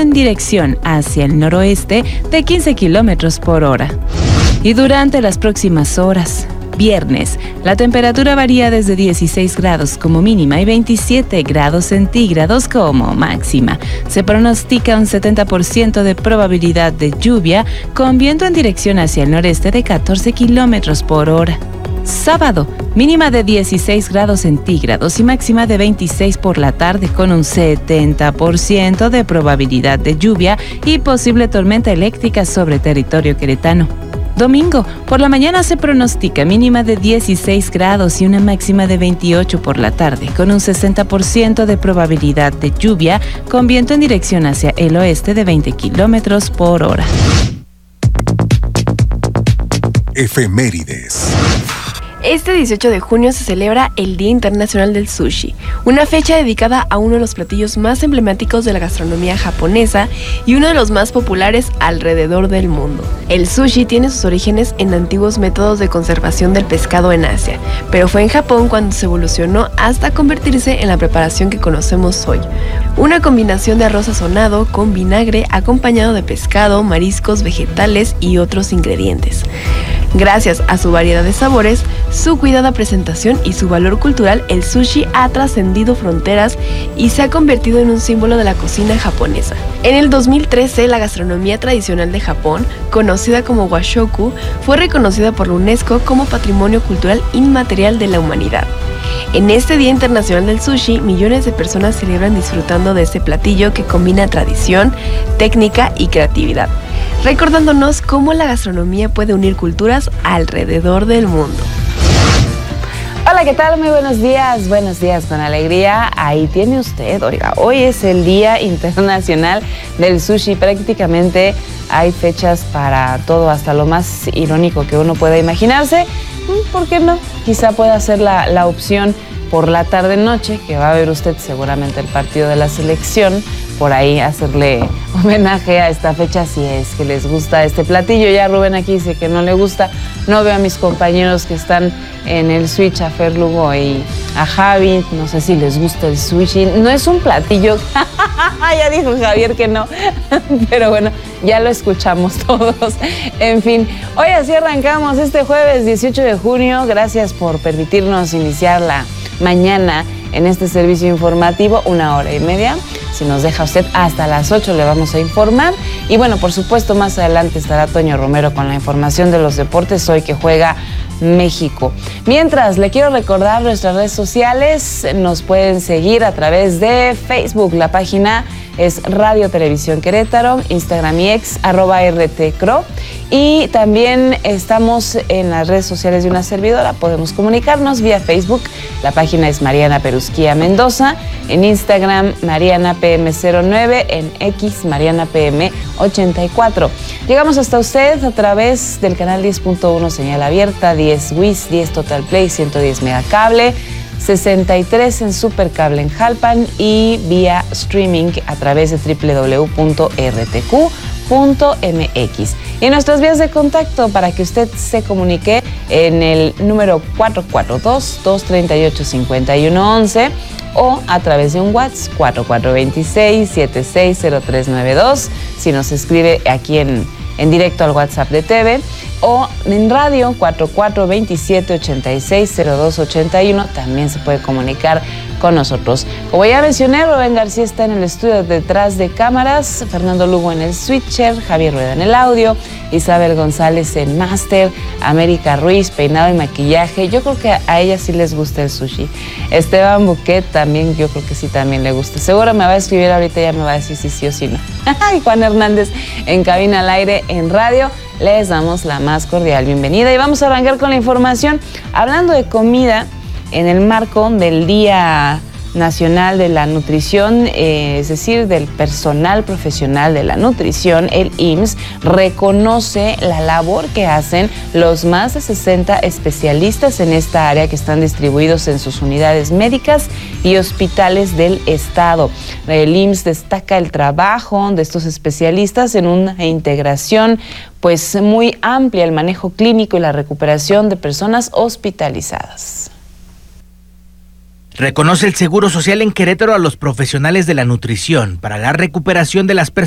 en dirección hacia el noroeste de 15 kilómetros por hora. Y durante las próximas horas, viernes, la temperatura varía desde 16 grados como mínima y 27 grados centígrados como máxima. Se pronostica un 70% de probabilidad de lluvia con viento en dirección hacia el noreste de 14 kilómetros por hora. Sábado, mínima de 16 grados centígrados y máxima de 26 por la tarde con un 70% de probabilidad de lluvia y posible tormenta eléctrica sobre territorio queretano. Domingo, por la mañana se pronostica mínima de 16 grados y una máxima de 28 por la tarde, con un 60% de probabilidad de lluvia, con viento en dirección hacia el oeste de 20 kilómetros por hora. Efemérides. Este 18 de junio se celebra el Día Internacional del Sushi, una fecha dedicada a uno de los platillos más emblemáticos de la gastronomía japonesa y uno de los más populares alrededor del mundo. El sushi tiene sus orígenes en antiguos métodos de conservación del pescado en Asia, pero fue en Japón cuando se evolucionó hasta convertirse en la preparación que conocemos hoy. Una combinación de arroz sazonado con vinagre acompañado de pescado, mariscos, vegetales y otros ingredientes. Gracias a su variedad de sabores, su cuidada presentación y su valor cultural, el sushi ha trascendido fronteras y se ha convertido en un símbolo de la cocina japonesa. En el 2013, la gastronomía tradicional de Japón, conocida como Washoku, fue reconocida por la UNESCO como Patrimonio Cultural Inmaterial de la Humanidad. En este Día Internacional del Sushi, millones de personas celebran disfrutando de este platillo que combina tradición, técnica y creatividad, recordándonos cómo la gastronomía puede unir culturas alrededor del mundo. Hola, ¿qué tal? Muy buenos días con alegría. Ahí tiene usted, oiga, hoy es el Día Internacional del Sushi. Prácticamente hay fechas para todo, hasta lo más irónico que uno pueda imaginarse. ¿Por qué no? Quizá pueda ser la opción por la tarde-noche, que va a ver usted seguramente el partido de la selección, por ahí hacerle homenaje a esta fecha si es que les gusta este platillo. Ya Rubén aquí dice que no le gusta. No veo a mis compañeros que están en el switch, a Fer Lugo y a Javi. No sé si les gusta el sushi. No es un platillo. Ya dijo Javier que no. Pero bueno, ya lo escuchamos todos. En fin, hoy así arrancamos este jueves 18 de junio. Gracias por permitirnos iniciar la mañana en este servicio informativo, 1 hora y media. Si nos deja usted, hasta las 8 le vamos a informar. Y bueno, por supuesto, más adelante estará Toño Romero con la información de los deportes, hoy que juega México. Mientras, le quiero recordar nuestras redes sociales. Nos pueden seguir a través de Facebook. La página es Radio Televisión Querétaro, Instagram y X, @RTCRO. Y también estamos en las redes sociales de una servidora. Podemos comunicarnos vía Facebook. La página es Mariana Perusquía Mendoza. En Instagram, Mariana PM09. En X, Mariana PM84. Llegamos hasta usted a través del canal 10.1 señal abierta, 10 WIS, 10 Total Play, 110 Megacable, 63 en Supercable en Jalpan y vía streaming a través de www.rtq.mx. Y nuestras vías de contacto para que usted se comunique en el número 442-238-5111 o a través de un WhatsApp 4426-760392 si nos escribe aquí en directo al WhatsApp de TV, o en radio 4427-860281. También se puede comunicar con nosotros. Como ya mencioné, Rubén García está en el estudio detrás de cámaras, Fernando Lugo en el switcher, Javier Rueda en el audio, Isabel González en máster, América Ruiz, peinado y maquillaje. Yo creo que a ella sí les gusta el sushi. Esteban Buquet también, yo creo que sí también le gusta. Seguro me va a escribir ahorita, ya me va a decir si sí o si no. Y Juan Hernández en cabina al aire en radio. Les damos la más cordial bienvenida y vamos a arrancar con la información hablando de comida en el marco del Día Nacional de la Nutrición, es decir, del personal profesional de la nutrición. El IMSS reconoce la labor que hacen los más de 60 especialistas en esta área que están distribuidos en sus unidades médicas y hospitales del estado. El IMSS destaca el trabajo de estos especialistas en una integración pues muy amplia, el manejo clínico y la recuperación de personas hospitalizadas. Reconoce el Seguro Social en Querétaro a los profesionales de la nutrición para la recuperación de las personas